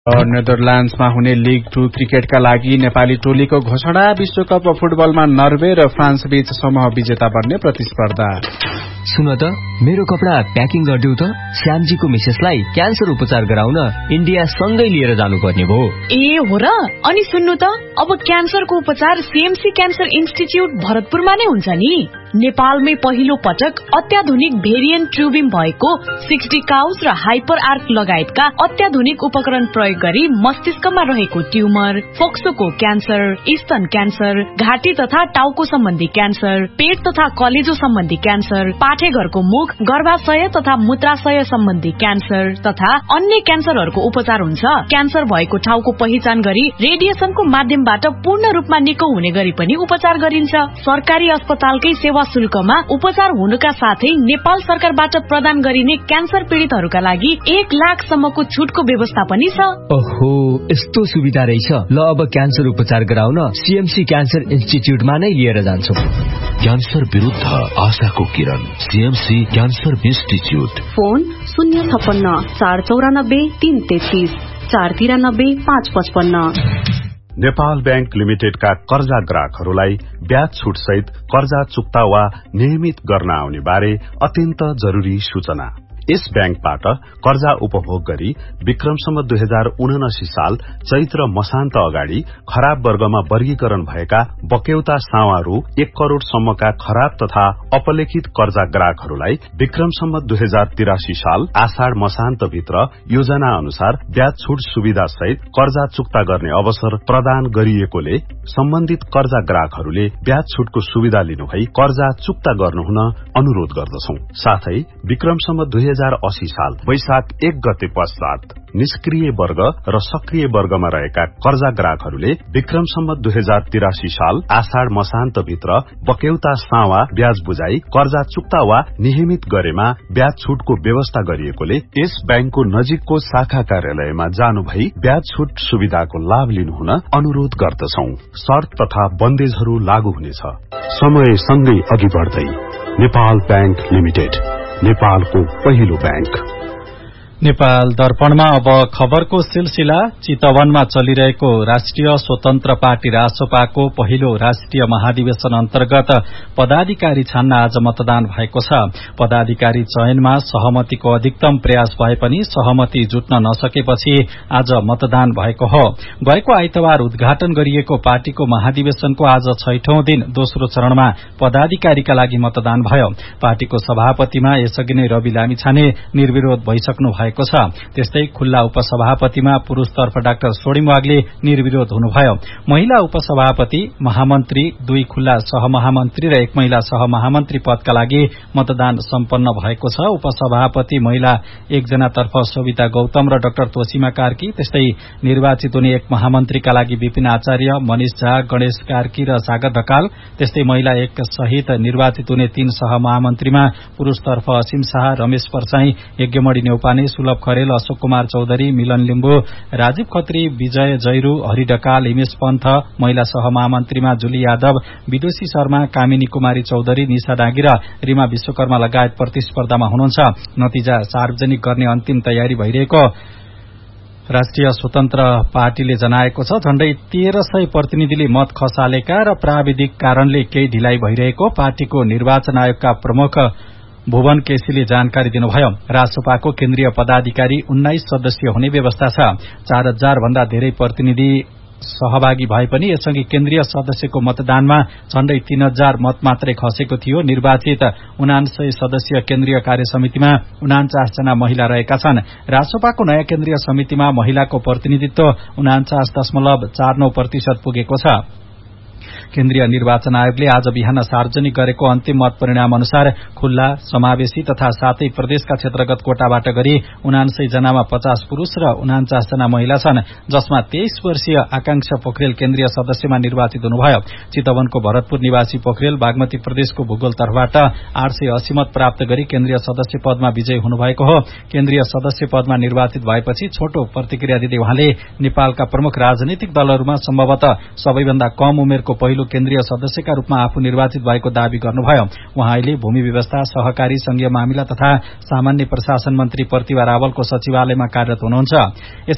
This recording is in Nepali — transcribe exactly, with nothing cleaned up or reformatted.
नेदरल्यान्ड्समा हुने लीग टू क्रिकेटका लागि नेपाली टोलीको घोषणा। विश्वकप फुटबलमा नर्वे र फ्रान्स बीच समूह विजेता बन्ने प्रतिस्पर्धा। सुन त मेरो कपडा प्याकिङ गर्दिउ त, श्यामजीको मिसेसलाई क्यान्सर उपचार गराउन इन्डिया सँगै लिएर जानुपर्ने भो। ए हो र? अनि सुन्नु त, अब क्यान्सरको उपचार सीएमसी क्यान्सर इन्स्टिच्युट भरतपुरमा नै हुन्छ नि। नेपालमै पहिलो पटक अत्याधुनिक भेरिएन्ट ट्युबिम भएको सिक्सटी काउस र हाइपर आर्क लगायतका अत्याधुनिक उपकरण प्रयोग गरी मस्तिष्कमा रहेको ट्युमर, फोक्सोको क्यान्सर, स्तन क्यान्सर, घाँटी तथा टाउको सम्बन्धी क्यान्सर, पेट तथा कलेजो सम्बन्धी क्यान्सर, पाठेघरको मुख, गर्भाशय तथा मूत्राशय सम्बन्धी क्यान्सर तथा अन्य क्यान्सरहरूको उपचार हुन्छ। क्यान्सर भएको ठाउँको पहिचान गरी रेडिएसनको माध्यमबाट पूर्ण रूपमा निको हुने गरी पनि उपचार गरिन्छ। सरकारी अस्पतालकै सेवा शुल्कमा उपचार हुनुका साथै नेपाल सरकारबाट प्रदान गरिने क्यान्सर पीड़ितहरूका लागि एक लाख सम्मको छुटको व्यवस्था पनि छ। ओहो, यस्तो सुविधा रहेछ। ल अब क्यान्सर उपचार गराउन सीएमसी क्यान्सर इन्स्टिच्युटमा नै लिएर जान्छौ। क्यान्सर विरुद्ध आशाको किरण, सीएमसी क्यान्सर इन्स्टिच्युट। फोन शून्य छप्पन्न चार चौरानब्बे तीन तेत्तीस चार तिरानब्बे पाँच पचपन्न। नेपाल बैंक लिमिटेडका कर्जा ग्राहकहरूलाई ब्याज छुट सहित कर्जा चुक्ता वा नियमित गर्न आउने बारे अत्यन्त जरूरी सूचना। यस बैंकबाट कर्जा उपभोग गरी विक्रम सम्वत दुई हजार उनासी साल चैत्र मसान्त अगाडि खराब वर्गमा वर्गीकरण भएका बक्यौता सावा रु एक करोड़ सम्मका खराब तथा अपलेखित कर्जा ग्राहकहरूलाई विक्रम सम्वत दुई हजार तिरासी साल आषाढ़ मसान्त भित्र योजना अनुसार ब्याज छुट सुविधा सहित कर्जा चुक्ता गर्ने अवसर प्रदान गरिएकोले सम्बन्धित कर्जा ग्राहकहरूले ब्याज छुटको सुविधा लिनुभई कर्जा चुक्ता गर्नुहुन अनुरोध गर्दछौं। साथै विक्रम सम्वत दुई हजार अस्सी साल वैशाख एक गते पश्चात निष्क्रिय वर्ग र सक्रिय वर्गमा रहेका कर्जा ग्राहकहरूले विक्रम सम्वत दुई हजार तिरासी साल आषाढ़ मसान्त भित्र बक्यौता सावा ब्याज बुझाई कर्जा चुक्ता वा नियमित गरेमा ब्याज छुटको व्यवस्था गरिएकोले यस बैंकको नजिकको शाखा कार्यालयमा जानु भई ब्याज छुट सुविधाको लाभ लिनुहुन अनुरोध गर्दछौं। शर्त तथा बन्देजहरू लागू हुनेछ। समय सँगै अघि बढ्दै नेपाल बैंक लिमिटेड, नेपालको पहिलो बैंक। नेपाल दर्पणमा अब खबरको सिलसिला। चितवनमा चलिरहेको राष्ट्रिय स्वतन्त्र पार्टी रासोपाको पहिलो राष्ट्रिय महाधिवेशन अन्तर्गत पदाधिकारी छान्न आज मतदान भएको छ। पदाधिकारी चयनमा सहमतिको अधिकतम प्रयास भए पनि सहमति जुट्न नसकेपछि आज मतदान भएको हो। गएको आइतबार उद्घाटन गरिएको पार्टीको महाधिवेशनको आज छैठौं दिन दोस्रो चरणमा पदाधिकारीका लागि मतदान भयो। पार्टीको सभापतिमा यसअघि नै रवि लामिछाने निर्विरोध भइसक्नु भएको छ। त्यस्तै खुल्ला उपसभापतिमा पुरूषतर्फ डाक्टर सोडिम वाग्ले निर्विरोध हुनुभयो। महिला उपसभापति, महामन्त्री, दुई खुल्ला सहमहामन्त्री र एक महिला सहमहामन्त्री पदका लागि मतदान सम्पन्न भएको छ। उपसभापति महिला एकजनातर्फ सविता गौतम र डाक्टर तोसीमा कार्की, त्यस्तै निर्वाचित हुने एक महामन्त्रीका लागि विपिन आचार्य, मनिष झा, गणेश कार्की र सागर ढकाल, त्यस्तै महिला एक सहित निर्वाचित हुने तीन सहमहामन्त्रीमा पुरूषतर्फ असीम शाह, रमेश परसाई, यज्ञमणि नेउपाने, सुलभ खरेल, अशोक कुमार चौधरी, मिलन लिम्बू, राजीव खत्री, विजय जैरू, हरि ढकाल, हिमेश पन्थ, महिला सहमहामन्त्रीमा जुली यादव, विदुषी शर्मा, कामिनी कुमारी चौधरी, निशा डाँगी र रीमा विश्वकर्मा लगायत प्रतिस्पर्धामा हुनुहुन्छ। नतिजा सार्वजनिक गर्ने अन्तिम तयारी भइरहेको राष्ट्रिय स्वतन्त्र पार्टीले जनाएको छ। झण्डै तेह्र सय प्रतिनिधिले मत खसालेका र प्राविधिक कारणले केही ढिलाइ भइरहेको पार्टीको निर्वाचन आयोगका प्रमुख भुवन केसीले जानकारी दिनुभयो। रासोपाको केन्द्रीय पदाधिकारी उन्नाइस सदस्यीय हुने व्यवस्था छ। चार हजार भन्दा धेरै प्रतिनिधि सहभागी भए पनि यसअघि केन्द्रीय सदस्यको मतदानमा झण्डै तीन हजार मत मात्रै खसेको थियो। निर्वाचित उनान्सय सदस्यीय केन्द्रीय कार्य समितिमा उनाचास जना महिला रहेका छन्। रासोपाको नयाँ केन्द्रीय समितिमा महिलाको प्रतिनिधित्व उनाचास दशमलव चार नौ प्रतिशत पुगेको छ। केन्द्रीय निर्वाचन आयोगले आज बिहान सार्वजनिक गरेको अन्तिम मत परिणाम अनुसार खुल्ला, समावेशी तथा सातै प्रदेशका क्षेत्रगत कोटाबाट गरी उनान्सय जनामा पचास पुरूष र उनाचास जना महिला छन्, जसमा तेइस वर्षीय आकांक्षा पोखरेल केन्द्रीय सदस्यमा निर्वाचित हुनुभयो। चितवनको भरतपुर निवासी पोखरेल बागमती प्रदेशको भूगोल तर्फबाट आठ सय अस्सी मत प्राप्त गरी केन्द्रीय सदस्य पदमा विजयी हुनुभएको हो। केन्द्रीय सदस्य पदमा निर्वाचित भएपछि छोटो प्रतिक्रिया दिँदै उहाँले नेपालका प्रमुख राजनीतिक दलहरूमा सम्भवतः सबैभन्दा कम उमेरको पहिलो केन्द्रीय सदस्यका रूपमा आफू निर्वाचित भएको दावी गर्नुभयो। उहाँ अहिले भूमि व्यवस्था, सहकारी, संघीय मामिला तथा सामान्य प्रशासन मन्त्री प्रतिभा रावलको सचिवालयमा कार्यरत हुनुहुन्छ।